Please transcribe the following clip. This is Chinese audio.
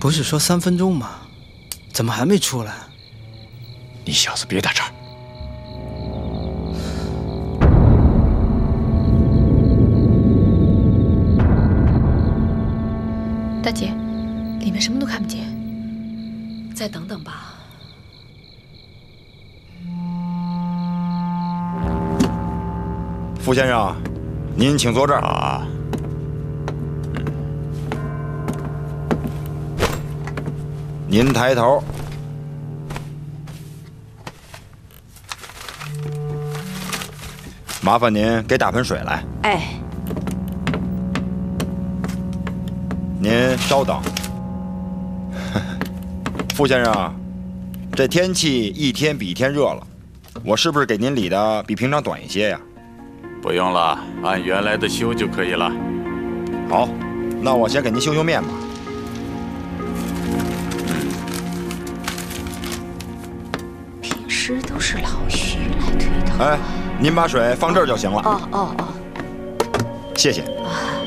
不是说3分钟吗？怎么还没出来？ 你小子别打岔！ 大姐，里面什么都看不见，再等等吧。 傅先生，您请坐这儿啊。 您抬头。麻烦您给打盆水来。 哎， 您稍等。傅先生，这天气一天比一天热了，我是不是给您理的比平常短一些呀？ 不用了，按原来的修就可以了。 好，那我先给您修修面吧。 平时都是老徐来推头。 哎，您把水放这儿就行了。 哦哦哦， 谢谢。 啊。